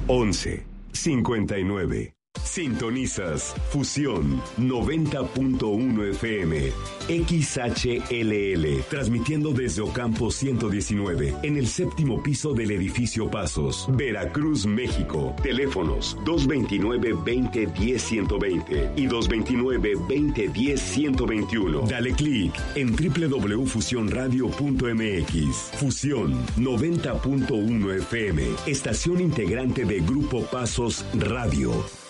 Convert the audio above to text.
1159. Sintonizas Fusión 90.1 FM, XHLL, transmitiendo desde Ocampo 119, en el 7º piso del edificio Pasos, Veracruz, México. Teléfonos 229-2010-120 y 229-2010-121. Dale clic en www.fusionradio.mx. Fusión 90.1 FM, estación integrante de Grupo Pasos Radio.